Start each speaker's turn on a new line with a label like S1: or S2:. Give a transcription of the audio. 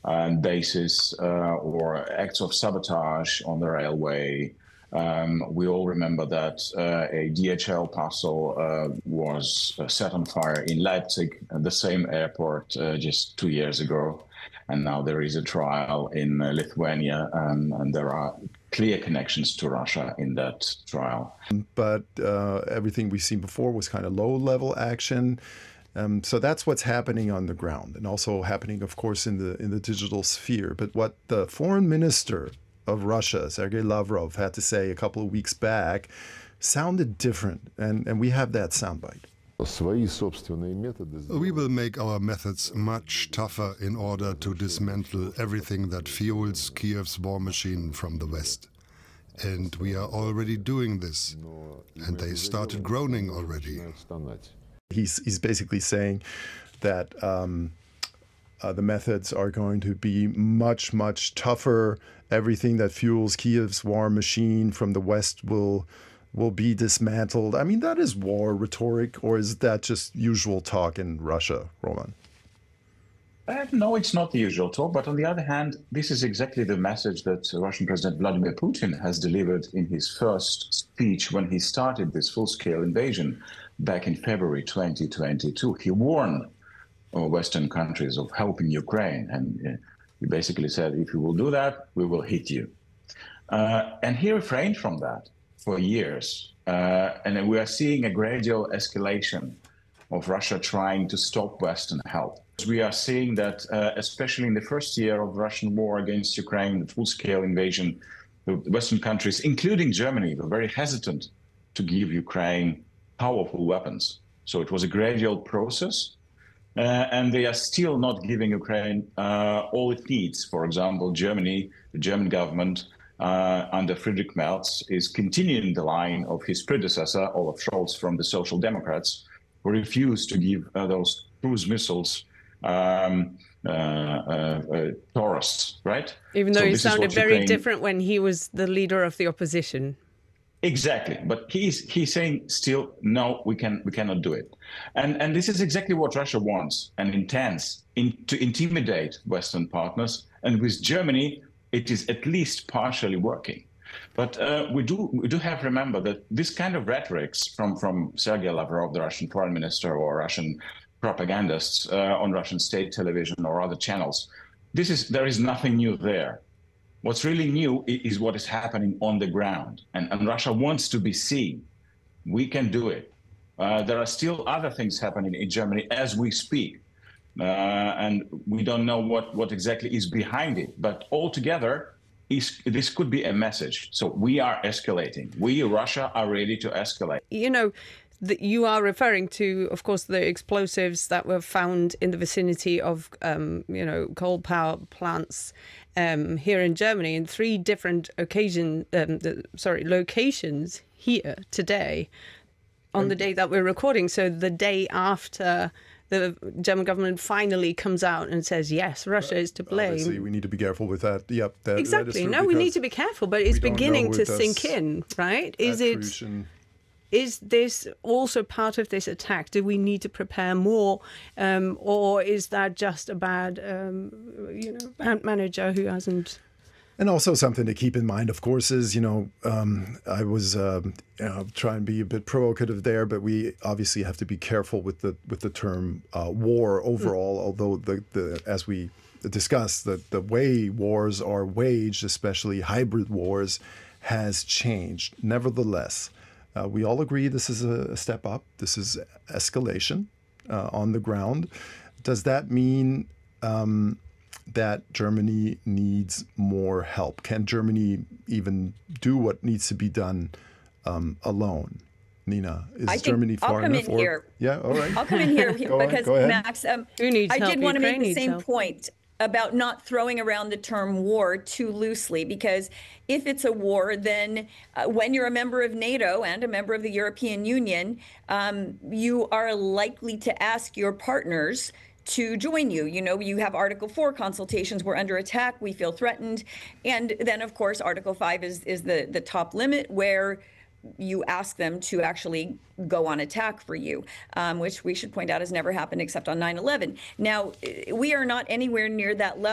S1: bases or acts of sabotage on the railway. We all remember that a DHL parcel was set on fire in Leipzig, the same airport, just 2 years ago. And now there is a trial in Lithuania, and there are clear connections to Russia in that trial.
S2: But everything we've seen before was kind of low-level action. So that's what's happening on the ground, and also happening, of course, in the digital sphere. But what the foreign minister of Russia, Sergei Lavrov, had to say a couple of weeks back sounded different, and we have that soundbite.
S3: We will make our methods much tougher in order to dismantle everything that fuels Kiev's war machine from the West. And we are already doing this, and they started groaning already.
S2: He's basically saying that the methods are going to be much, much tougher. Everything that fuels Kiev's war machine from the West will be dismantled. I mean, that is war rhetoric, or is that just usual talk in Russia, Roman?
S1: No, it's not the usual talk. But on the other hand, this is exactly the message that Russian President Vladimir Putin has delivered in his first speech when he started this full-scale invasion back in February 2022. He warned Western countries of helping Ukraine. And he basically said, if you will do that, we will hit you. And he refrained from that for years. And we are seeing a gradual escalation of Russia trying to stop Western help. We are seeing that, especially in the first year of Russian war against Ukraine, the full-scale invasion, the Western countries, including Germany, were very hesitant to give Ukraine powerful weapons. So it was a gradual process. And they are still not giving Ukraine all it needs. For example, Germany, the German government, under Friedrich Merz, is continuing the line of his predecessor, Olaf Scholz, from the Social Democrats, who refused to give those cruise missiles Taurus, right?
S4: Even though he sounded very different when he was the leader of the opposition.
S1: Exactly, but he's saying still, no, we cannot do it. And this is exactly what Russia wants and intends to intimidate Western partners. And with Germany, it is at least partially working. But we do have to remember that this kind of rhetorics from Sergei Lavrov, the Russian foreign minister, or Russian propagandists on Russian state television or other channels, there is nothing new there. What's really new is what is happening on the ground. And Russia wants to be seen. We can do it. There are still other things happening in Germany as we speak. And we don't know what exactly is behind it. But altogether, this could be a message. So we are escalating. We, Russia, are ready to escalate.
S4: You know, you are referring to, of course, the explosives that were found in the vicinity of, coal power plants here in Germany in 3 different locations here today on the day that we're recording. So the day after the German government finally comes out and says, yes, Russia is to blame.
S2: Obviously, we need to be careful with that. Yep.
S4: Exactly. No, we need to be careful, but it's beginning to sink in, right? Is this also part of this attack? Do we need to prepare more, or is that just a bad manager who hasn't?
S2: And also something to keep in mind, of course, is I was trying to be a bit provocative there, but we obviously have to be careful with the term war overall. Although as we discussed, the way wars are waged, especially hybrid wars, has changed. Nevertheless. We all agree this is a step up. This is escalation on the ground. Does that mean that Germany needs more help? Can Germany even do what needs to be done alone? Nina, is Germany far enough?
S5: I'll come in here.
S2: Yeah, all right.
S5: I'll come in here because,
S2: go ahead.
S5: Max, I
S4: help?
S5: did want to make the
S4: Ukraine
S5: same point about not throwing around the term war too loosely, because if it's a war, then when you're a member of NATO and a member of the European Union, you are likely to ask your partners to join you. You have Article 4 consultations. We're under attack. We feel threatened. And then, of course, Article 5 is the top limit, where you ask them to actually go on attack for you, which we should point out has never happened except on 9/11. Now, we are not anywhere near that level.